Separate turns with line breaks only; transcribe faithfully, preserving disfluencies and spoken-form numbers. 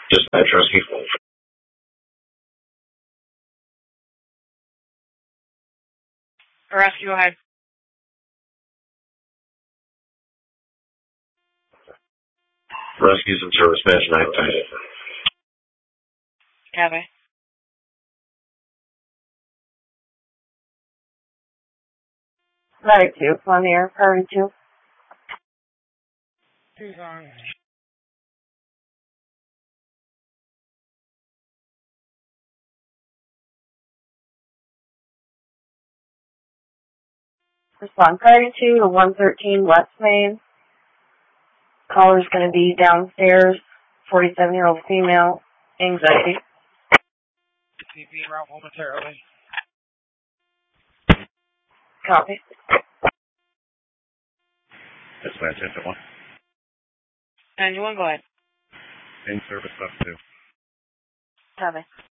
Dispatch rescue.
Rescue, go ahead.
Rescues in service, match nine ten.
Copy.
Medic two, on the air, priority two.
Two's on.
Respond priority two to one thirteen West Main. Caller's going to be downstairs, forty-seven-year-old female, anxiety.
T P route momentarily.
Copy.
Dispatch, engine one.
Engine one, go ahead.
In service up two.
Copy.